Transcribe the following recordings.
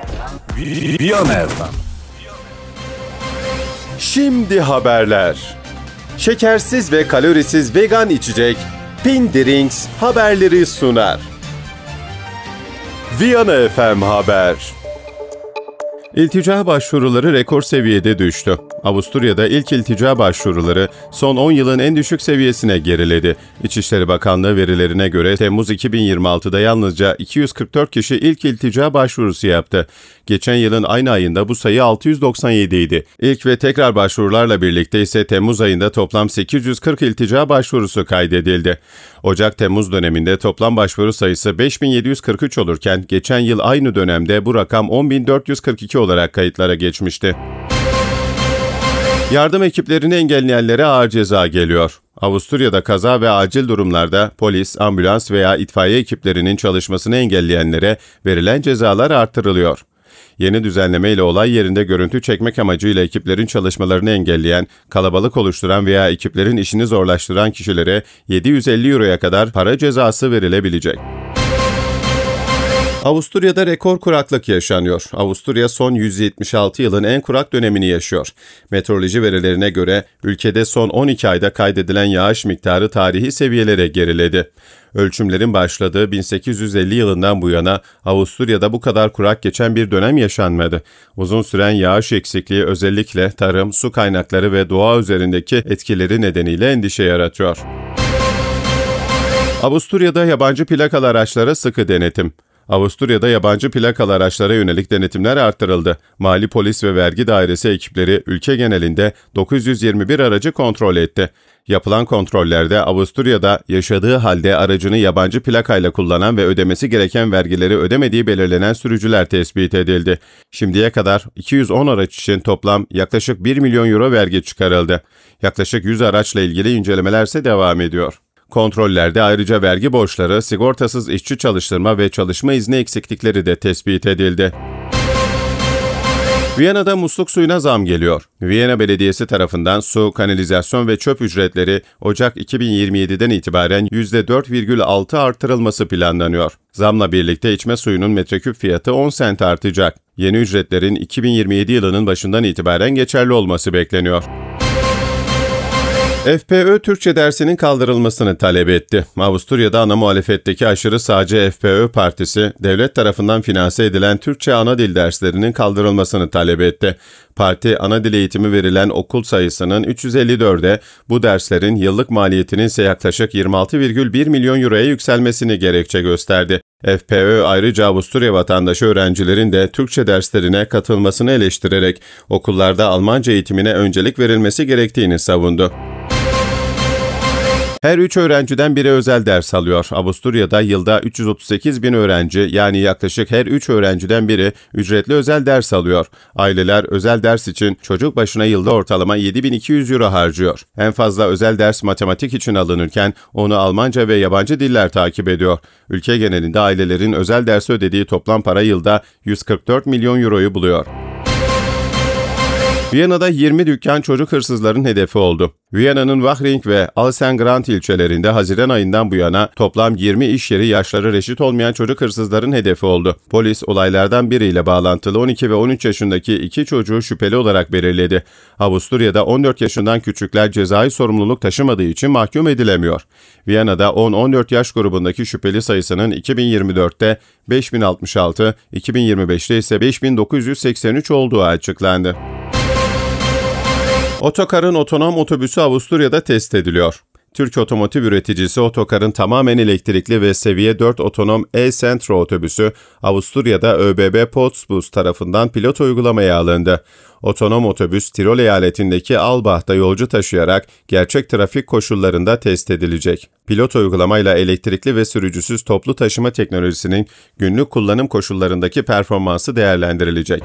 Viyana FM. Şimdi haberler. Şekersiz ve kalorisiz vegan içecek Pindrinks haberleri sunar. Viyana FM Haber. İltica başvuruları rekor seviyede düştü. Avusturya'da ilk iltica başvuruları son 10 yılın en düşük seviyesine geriledi. İçişleri Bakanlığı verilerine göre Temmuz 2026'da yalnızca 244 kişi ilk iltica başvurusu yaptı. Geçen yılın aynı ayında bu sayı 697 idi. İlk ve tekrar başvurularla birlikte ise Temmuz ayında toplam 840 iltica başvurusu kaydedildi. Ocak-Temmuz döneminde toplam başvuru sayısı 5743 olurken geçen yıl aynı dönemde bu rakam 10.442 olarak kayıtlara geçmişti. Yardım ekiplerini engelleyenlere ağır ceza geliyor. Avusturya'da kaza ve acil durumlarda polis, ambulans veya itfaiye ekiplerinin çalışmasını engelleyenlere verilen cezalar artırılıyor. Yeni düzenleme ile olay yerinde görüntü çekmek amacıyla ekiplerin çalışmalarını engelleyen, kalabalık oluşturan veya ekiplerin işini zorlaştıran kişilere 750 euroya kadar para cezası verilebilecek. Avusturya'da rekor kuraklık yaşanıyor. Avusturya son 176 yılın en kurak dönemini yaşıyor. Meteoroloji verilerine göre ülkede son 12 ayda kaydedilen yağış miktarı tarihi seviyelere geriledi. Ölçümlerin başladığı 1850 yılından bu yana Avusturya'da bu kadar kurak geçen bir dönem yaşanmadı. Uzun süren yağış eksikliği özellikle tarım, su kaynakları ve doğa üzerindeki etkileri nedeniyle endişe yaratıyor. Avusturya'da yabancı plakalı araçlara sıkı denetim. Avusturya'da yabancı plakalı araçlara yönelik denetimler arttırıldı. Mali Polis ve Vergi Dairesi ekipleri ülke genelinde 921 aracı kontrol etti. Yapılan kontrollerde Avusturya'da yaşadığı halde aracını yabancı plakayla kullanan ve ödemesi gereken vergileri ödemediği belirlenen sürücüler tespit edildi. Şimdiye kadar 210 araç için toplam yaklaşık 1 milyon euro vergi çıkarıldı. Yaklaşık 100 araçla ilgili incelemeler ise devam ediyor. Kontrollerde ayrıca vergi borçları, sigortasız işçi çalıştırma ve çalışma izni eksiklikleri de tespit edildi. Viyana'da musluk suyuna zam geliyor. Viyana Belediyesi tarafından su, kanalizasyon ve çöp ücretleri Ocak 2027'den itibaren %4,6 artırılması planlanıyor. Zamla birlikte içme suyunun metreküp fiyatı 10 sent artacak. Yeni ücretlerin 2027 yılının başından itibaren geçerli olması bekleniyor. FPÖ Türkçe dersinin kaldırılmasını talep etti. Avusturya'da ana muhalefetteki aşırı sağcı FPÖ partisi, devlet tarafından finanse edilen Türkçe ana dil derslerinin kaldırılmasını talep etti. Parti, ana dil eğitimi verilen okul sayısının 354'e, bu derslerin yıllık maliyetinin ise yaklaşık 26,1 milyon euroya yükselmesini gerekçe gösterdi. FPÖ ayrıca Avusturya vatandaşı öğrencilerin de Türkçe derslerine katılmasını eleştirerek okullarda Almanca eğitimine öncelik verilmesi gerektiğini savundu. Her 3 öğrenciden biri özel ders alıyor. Avusturya'da yılda 338 bin öğrenci, yani yaklaşık her 3 öğrenciden biri ücretli özel ders alıyor. Aileler özel ders için çocuk başına yılda ortalama 7.200 euro harcıyor. En fazla özel ders matematik için alınırken onu Almanca ve yabancı diller takip ediyor. Ülke genelinde ailelerin özel dersi ödediği toplam para yılda 144 milyon euroyu buluyor. Viyana'da 20 dükkan çocuk hırsızların hedefi oldu. Viyana'nın Wachring ve Alsengrad ilçelerinde Haziran ayından bu yana toplam 20 iş yeri yaşları reşit olmayan çocuk hırsızların hedefi oldu. Polis olaylardan biriyle bağlantılı 12 ve 13 yaşındaki 2 çocuğu şüpheli olarak belirledi. Avusturya'da 14 yaşından küçükler cezai sorumluluk taşımadığı için mahkum edilemiyor. Viyana'da 10-14 yaş grubundaki şüpheli sayısının 2024'te 5066, 2025'te ise 5983 olduğu açıklandı. Otokar'ın otonom otobüsü Avusturya'da test ediliyor. Türk otomotiv üreticisi Otokar'ın tamamen elektrikli ve seviye 4 otonom e-Centro otobüsü Avusturya'da ÖBB Postbus tarafından pilot uygulamaya alındı. Otonom otobüs Tirol eyaletindeki Albach'ta yolcu taşıyarak gerçek trafik koşullarında test edilecek. Pilot uygulamayla elektrikli ve sürücüsüz toplu taşıma teknolojisinin günlük kullanım koşullarındaki performansı değerlendirilecek.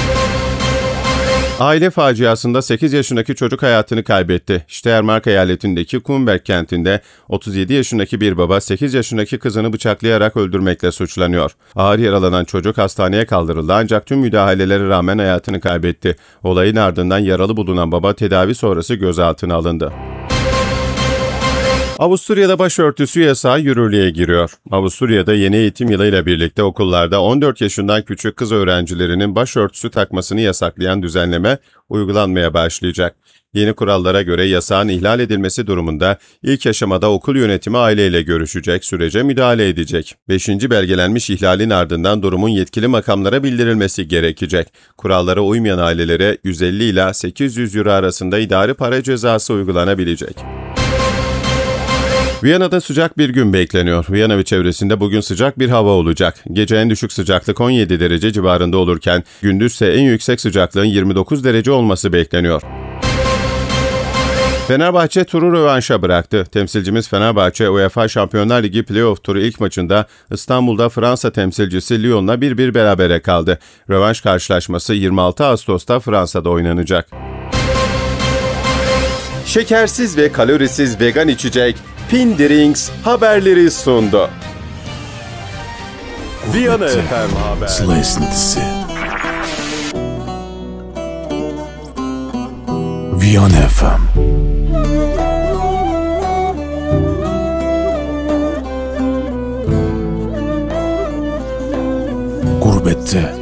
Aile faciasında 8 yaşındaki çocuk hayatını kaybetti. Steiermark eyaletindeki Kumberg kentinde 37 yaşındaki bir baba 8 yaşındaki kızını bıçaklayarak öldürmekle suçlanıyor. Ağır yaralanan çocuk hastaneye kaldırıldı ancak tüm müdahalelere rağmen hayatını kaybetti. Olayın ardından yaralı bulunan baba tedavi sonrası gözaltına alındı. Avusturya'da başörtüsü yasağı yürürlüğe giriyor. Avusturya'da yeni eğitim yılıyla birlikte okullarda 14 yaşından küçük kız öğrencilerinin başörtüsü takmasını yasaklayan düzenleme uygulanmaya başlayacak. Yeni kurallara göre yasağın ihlal edilmesi durumunda ilk aşamada okul yönetimi aileyle görüşecek, sürece müdahale edecek. 5. belgelenmiş ihlalin ardından durumun yetkili makamlara bildirilmesi gerekecek. Kurallara uymayan ailelere 150 ila 800 euro arasında idari para cezası uygulanabilecek. Viyana'da sıcak bir gün bekleniyor. Viyana ve çevresinde bugün sıcak bir hava olacak. Gece en düşük sıcaklık 17 derece civarında olurken gündüzse en yüksek sıcaklığın 29 derece olması bekleniyor. Fenerbahçe turu rövanşa bıraktı. Temsilcimiz Fenerbahçe, UEFA Şampiyonlar Ligi Playoff turu ilk maçında İstanbul'da Fransa temsilcisi Lyon'la 1-1 berabere kaldı. Rövanş karşılaşması 26 Ağustos'ta Fransa'da oynanacak. Şekersiz ve kalorisiz vegan içecek Pindirings haberleri sundu. Viyana FM Haber. Sıla esintisi. Viyana FM. Gurbette